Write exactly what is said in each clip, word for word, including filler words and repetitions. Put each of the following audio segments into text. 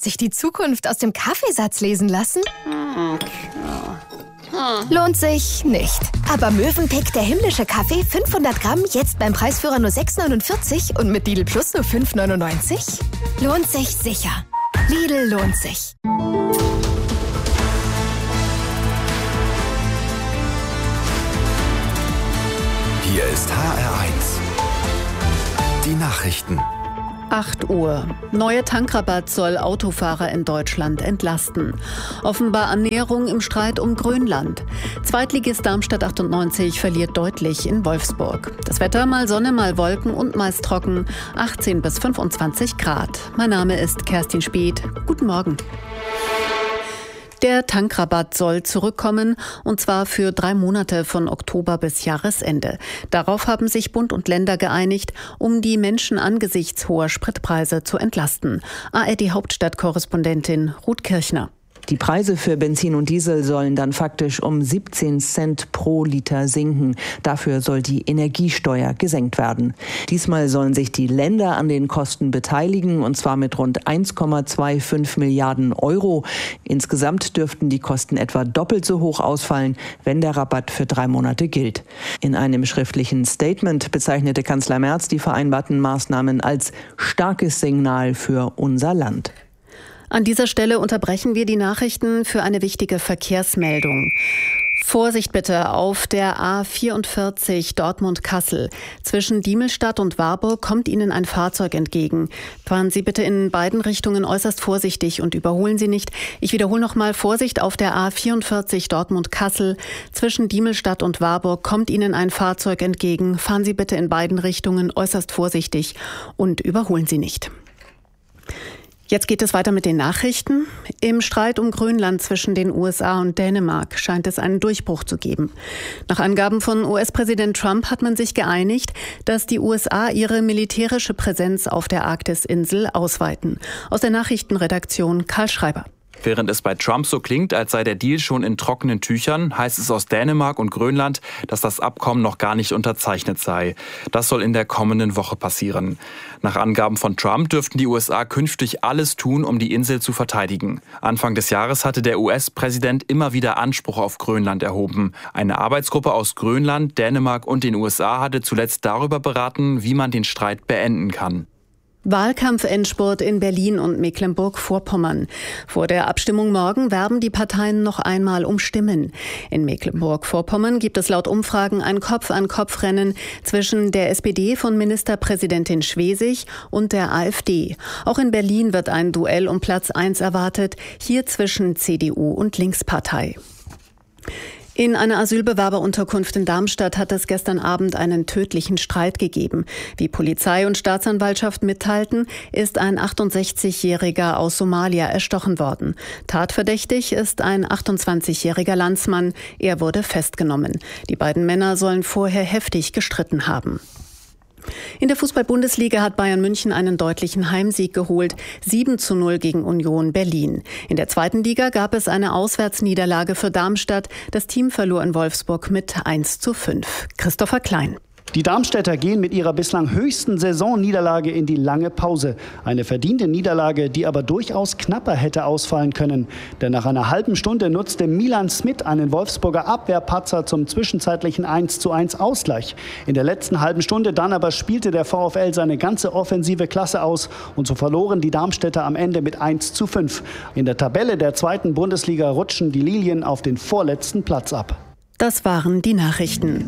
sich die Zukunft aus dem Kaffeesatz lesen lassen? Lohnt sich nicht. Aber Mövenpick, der himmlische Kaffee, fünfhundert Gramm, jetzt beim Preisführer nur sechs neunundvierzig und mit Lidl Plus nur fünf neunundneunzig? Lohnt sich sicher. Lidl lohnt sich. Hier ist H R eins. Die Nachrichten. acht Uhr. Neuer Tankrabatt soll Autofahrer in Deutschland entlasten. Offenbar Annäherung im Streit um Grönland. Zweitligist Darmstadt achtundneunzig verliert deutlich in Wolfsburg. Das Wetter mal Sonne, mal Wolken und meist trocken. achtzehn bis fünfundzwanzig Grad. Mein Name ist Kerstin Speth. Guten Morgen. Der Tankrabatt soll zurückkommen, und zwar für drei Monate von Oktober bis Jahresende. Darauf haben sich Bund und Länder geeinigt, um die Menschen angesichts hoher Spritpreise zu entlasten. A R D-Hauptstadtkorrespondentin Ruth Kirchner. Die Preise für Benzin und Diesel sollen dann faktisch um siebzehn Cent pro Liter sinken. Dafür soll die Energiesteuer gesenkt werden. Diesmal sollen sich die Länder an den Kosten beteiligen, und zwar mit rund eins Komma fünfundzwanzig Milliarden Euro. Insgesamt dürften die Kosten etwa doppelt so hoch ausfallen, wenn der Rabatt für drei Monate gilt. In einem schriftlichen Statement bezeichnete Kanzler Merz die vereinbarten Maßnahmen als starkes Signal für unser Land. An dieser Stelle unterbrechen wir die Nachrichten für eine wichtige Verkehrsmeldung. Vorsicht bitte auf der A vierundvierzig Dortmund-Kassel. Zwischen Diemelstadt und Warburg kommt Ihnen ein Fahrzeug entgegen. Fahren Sie bitte in beiden Richtungen äußerst vorsichtig und überholen Sie nicht. Ich wiederhole nochmal: Vorsicht auf der A vierundvierzig Dortmund-Kassel. Zwischen Diemelstadt und Warburg kommt Ihnen ein Fahrzeug entgegen. Fahren Sie bitte in beiden Richtungen äußerst vorsichtig und überholen Sie nicht. Jetzt geht es weiter mit den Nachrichten. Im Streit um Grönland zwischen den U S A und Dänemark scheint es einen Durchbruch zu geben. Nach Angaben von U S-Präsident Trump hat man sich geeinigt, dass die U S A ihre militärische Präsenz auf der Arktis-Insel ausweiten. Aus der Nachrichtenredaktion Karl Schreiber. Während es bei Trump so klingt, als sei der Deal schon in trockenen Tüchern, heißt es aus Dänemark und Grönland, dass das Abkommen noch gar nicht unterzeichnet sei. Das soll in der kommenden Woche passieren. Nach Angaben von Trump dürften die U S A künftig alles tun, um die Insel zu verteidigen. Anfang des Jahres hatte der U S-Präsident immer wieder Anspruch auf Grönland erhoben. Eine Arbeitsgruppe aus Grönland, Dänemark und den U S A hatte zuletzt darüber beraten, wie man den Streit beenden kann. Wahlkampfendspurt in Berlin und Mecklenburg-Vorpommern. Vor der Abstimmung morgen werben die Parteien noch einmal um Stimmen. In Mecklenburg-Vorpommern gibt es laut Umfragen ein Kopf-an-Kopf-Rennen zwischen der S P D von Ministerpräsidentin Schwesig und der AfD. Auch in Berlin wird ein Duell um Platz eins erwartet, hier zwischen C D U und Linkspartei. In einer Asylbewerberunterkunft in Darmstadt hat es gestern Abend einen tödlichen Streit gegeben. Wie Polizei und Staatsanwaltschaft mitteilten, ist ein achtundsechzigjähriger aus Somalia erstochen worden. Tatverdächtig ist ein achtundzwanzigjähriger Landsmann. Er wurde festgenommen. Die beiden Männer sollen vorher heftig gestritten haben. In der Fußball-Bundesliga hat Bayern München einen deutlichen Heimsieg geholt, sieben zu null gegen Union Berlin. In der zweiten Liga gab es eine Auswärtsniederlage für Darmstadt. Das Team verlor in Wolfsburg mit eins zu fünf. Christopher Klein. Die Darmstädter gehen mit ihrer bislang höchsten Saisonniederlage in die lange Pause. Eine verdiente Niederlage, die aber durchaus knapper hätte ausfallen können. Denn nach einer halben Stunde nutzte Milan Smith einen Wolfsburger Abwehrpatzer zum zwischenzeitlichen eins zu eins Ausgleich. In der letzten halben Stunde dann aber spielte der VfL seine ganze offensive Klasse aus. Und so verloren die Darmstädter am Ende mit eins zu fünf. In der Tabelle der zweiten Bundesliga rutschen die Lilien auf den vorletzten Platz ab. Das waren die Nachrichten.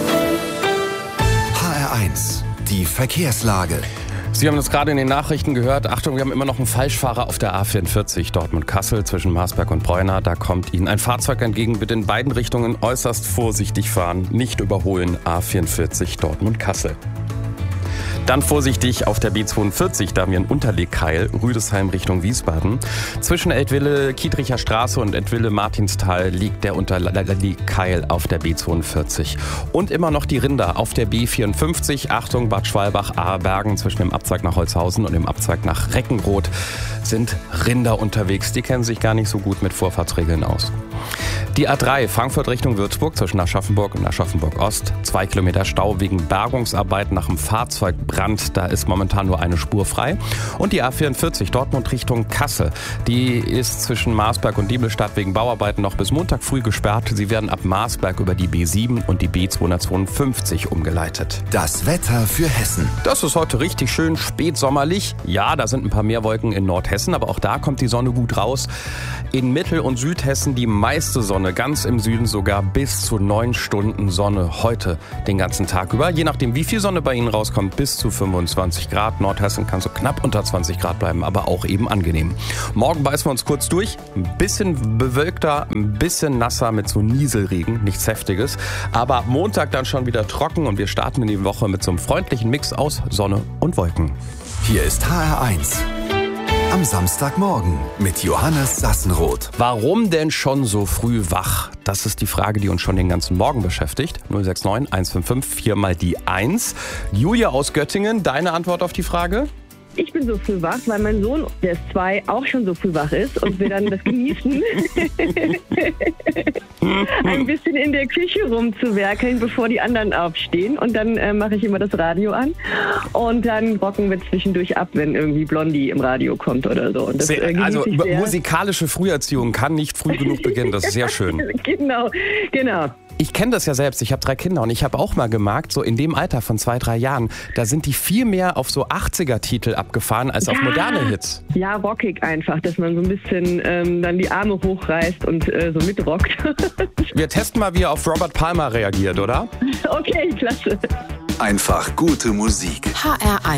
H R eins, die Verkehrslage. Sie haben das gerade in den Nachrichten gehört. Achtung, wir haben immer noch einen Falschfahrer auf der A vierundvierzig Dortmund-Kassel zwischen Marsberg und Bräuna. Da kommt Ihnen ein Fahrzeug entgegen. Bitte in beiden Richtungen äußerst vorsichtig fahren. Nicht überholen. A vierundvierzig Dortmund-Kassel. Dann vorsichtig auf der B zweiundvierzig, da haben wir einen Unterlegkeil, Rüdesheim Richtung Wiesbaden. Zwischen Eltville, Kiedricher Straße und Eltville, Martinsthal liegt der Unterlegkeil auf der B zweiundvierzig. Und immer noch die Rinder auf der B vierundfünfzig. Achtung, Bad Schwalbach, Ahrbergen zwischen dem Abzweig nach Holzhausen und dem Abzweig nach Reckenroth sind Rinder unterwegs. Die kennen sich gar nicht so gut mit Vorfahrtsregeln aus. Die A drei Frankfurt Richtung Würzburg zwischen Aschaffenburg und Aschaffenburg-Ost. Zwei Kilometer Stau wegen Bergungsarbeit nach einem Fahrzeugbrand. Da ist momentan nur eine Spur frei. Und die A vierundvierzig Dortmund Richtung Kassel. Die ist zwischen Marsberg und Diebelstadt wegen Bauarbeiten noch bis Montag früh gesperrt. Sie werden ab Marsberg über die B sieben und die B zweihundertzweiundfünfzig umgeleitet. Das Wetter für Hessen. Das ist heute richtig schön spätsommerlich. Ja, da sind ein paar mehr Wolken in Nordhessen, aber auch da kommt die Sonne gut raus. In Mittel- und Südhessen die meiste Sonne, ganz im Süden sogar bis zu neun Stunden Sonne heute den ganzen Tag über. Je nachdem, wie viel Sonne bei Ihnen rauskommt, bis zu fünfundzwanzig Grad. Nordhessen kann so knapp unter zwanzig Grad bleiben, aber auch eben angenehm. Morgen beißen wir uns kurz durch. Ein bisschen bewölkter, ein bisschen nasser mit so Nieselregen, nichts Heftiges. Aber ab Montag dann schon wieder trocken und wir starten in die Woche mit so einem freundlichen Mix aus Sonne und Wolken. Hier ist H R eins. Am Samstagmorgen mit Johannes Sassenroth. Warum denn schon so früh wach? Das ist die Frage, die uns schon den ganzen Morgen beschäftigt. null sechs neun eins fünf fünf vier mal die eins. Julia aus Göttingen, deine Antwort auf die Frage? Ich bin so früh wach, weil mein Sohn, der ist zwei, auch schon so früh wach ist und wir dann das genießen, ein bisschen in der Küche rumzuwerkeln, bevor die anderen aufstehen. Und dann äh, mache ich immer das Radio an und dann rocken wir zwischendurch ab, wenn irgendwie Blondie im Radio kommt oder so. Und das, sehr, äh, also ich sehr. Musikalische Früherziehung kann nicht früh genug beginnen, das ist sehr schön. Genau, genau. Ich kenne das ja selbst, ich habe drei Kinder und ich habe auch mal gemerkt, so in dem Alter von zwei, drei Jahren, da sind die viel mehr auf so achtziger-Titel abgefahren als ja, auf moderne Hits. Ja, rockig einfach, dass man so ein bisschen ähm, dann die Arme hochreißt und äh, so mitrockt. Wir testen mal, wie er auf Robert Palmer reagiert, oder? Okay, klasse. Einfach gute Musik. H R eins.